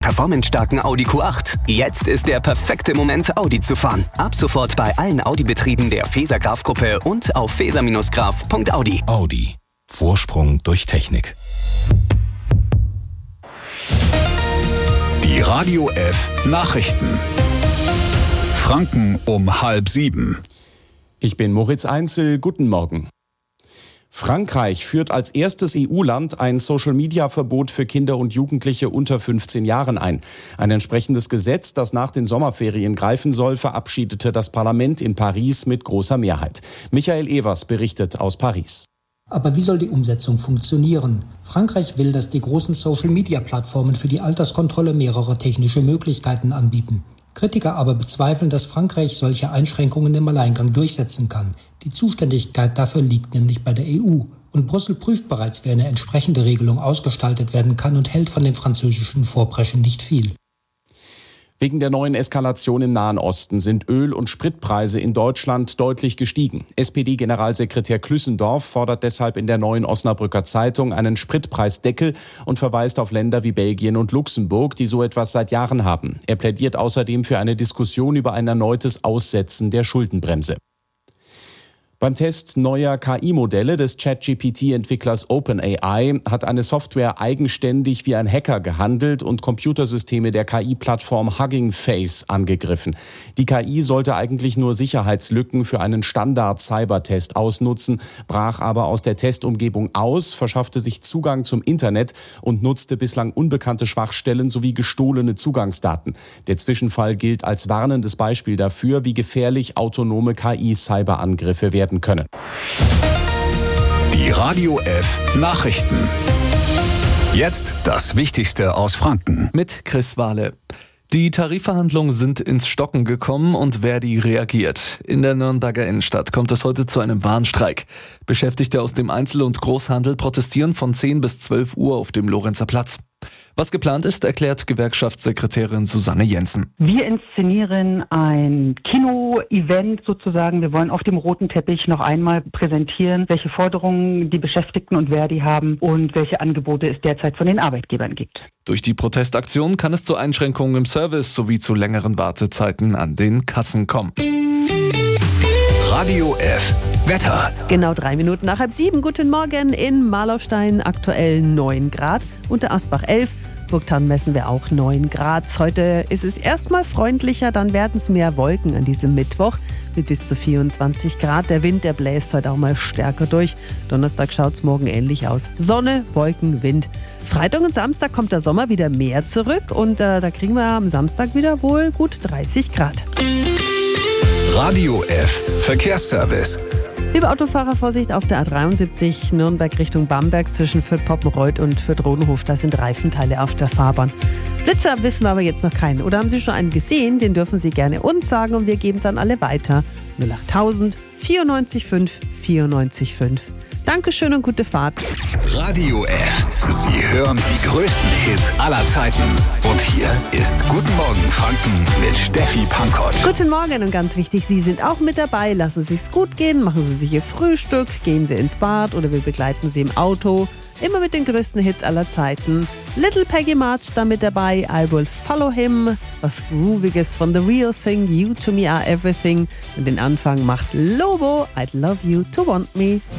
performancestarken Audi Q8. Jetzt ist der perfekte Moment, Audi zu fahren. Ab sofort bei allen Audi-Betrieben der Faeser-Graf-Gruppe und auf faeser-graf.audi. Audi. Vorsprung durch Technik. Die Radio F Nachrichten. Franken um 6:30. Ich bin Moritz Einzel. Guten Morgen. Frankreich führt als erstes EU-Land ein Social-Media-Verbot für Kinder und Jugendliche unter 15 Jahren ein. Ein entsprechendes Gesetz, das nach den Sommerferien greifen soll, verabschiedete das Parlament in Paris mit großer Mehrheit. Michael Evers berichtet aus Paris. Aber wie soll die Umsetzung funktionieren? Frankreich will, dass die großen Social-Media-Plattformen für die Alterskontrolle mehrere technische Möglichkeiten anbieten. Kritiker aber bezweifeln, dass Frankreich solche Einschränkungen im Alleingang durchsetzen kann. Die Zuständigkeit dafür liegt nämlich bei der EU. Und Brüssel prüft bereits, wie eine entsprechende Regelung ausgestaltet werden kann und hält von dem französischen Vorpreschen nicht viel. Wegen der neuen Eskalation im Nahen Osten sind Öl- und Spritpreise in Deutschland deutlich gestiegen. SPD-Generalsekretär Klüssendorf fordert deshalb in der Neuen Osnabrücker Zeitung einen Spritpreisdeckel und verweist auf Länder wie Belgien und Luxemburg, die so etwas seit Jahren haben. Er plädiert außerdem für eine Diskussion über ein erneutes Aussetzen der Schuldenbremse. Beim Test neuer KI-Modelle des ChatGPT-Entwicklers OpenAI hat eine Software eigenständig wie ein Hacker gehandelt und Computersysteme der KI-Plattform Hugging Face angegriffen. Die KI sollte eigentlich nur Sicherheitslücken für einen Standard-Cybertest ausnutzen, brach aber aus der Testumgebung aus, verschaffte sich Zugang zum Internet und nutzte bislang unbekannte Schwachstellen sowie gestohlene Zugangsdaten. Der Zwischenfall gilt als warnendes Beispiel dafür, wie gefährlich autonome KI-Cyberangriffe werden können. Die Radio F Nachrichten. Jetzt das Wichtigste aus Franken. Mit Chris Wahle. Die Tarifverhandlungen sind ins Stocken gekommen und Verdi reagiert. In der Nürnberger Innenstadt kommt es heute zu einem Warnstreik. Beschäftigte aus dem Einzel- und Großhandel protestieren von 10 bis 12 Uhr auf dem Lorenzer Platz. Was geplant ist, erklärt Gewerkschaftssekretärin Susanne Jensen. Wir inszenieren ein Kino-Event sozusagen. Wir wollen auf dem roten Teppich noch einmal präsentieren, welche Forderungen die Beschäftigten und Verdi haben und welche Angebote es derzeit von den Arbeitgebern gibt. Durch die Protestaktion kann es zu Einschränkungen im Service sowie zu längeren Wartezeiten an den Kassen kommen. Radio F Wetter. Genau 3 Minuten nach 6:30. Guten Morgen. In Marlaufstein aktuell 9 Grad. Unter Asbach 11. Burgthann messen wir auch 9 Grad. Heute ist es erstmal freundlicher, dann werden es mehr Wolken an diesem Mittwoch mit bis zu 24 Grad. Der Wind, der bläst heute auch mal stärker durch. Donnerstag schaut es morgen ähnlich aus. Sonne, Wolken, Wind. Freitag und Samstag kommt der Sommer wieder mehr zurück und da kriegen wir am Samstag wieder wohl gut 30 Grad. Radio F Verkehrsservice. Liebe Autofahrer, Vorsicht auf der A73 Nürnberg Richtung Bamberg zwischen Fürth-Poppenreuth und Fürth-Rodenhof. Da sind Reifenteile auf der Fahrbahn. Blitzer wissen wir aber jetzt noch keinen. Oder haben Sie schon einen gesehen? Den dürfen Sie gerne uns sagen und wir geben es an alle weiter. 08000 94 5 94 5. Dankeschön und gute Fahrt. Radio F. Sie hören die größten Hits aller Zeiten. Und hier ist Guten Morgen Franken mit Steffi Pankott. Guten Morgen und ganz wichtig, Sie sind auch mit dabei. Lassen Sie es gut gehen, machen Sie sich Ihr Frühstück, gehen Sie ins Bad oder wir begleiten Sie im Auto. Immer mit den größten Hits aller Zeiten. Little Peggy March da mit dabei, I Will Follow Him. Was Grooviges von The Real Thing, You to Me Are Everything. Und den Anfang macht Lobo, I'd Love You to Want Me.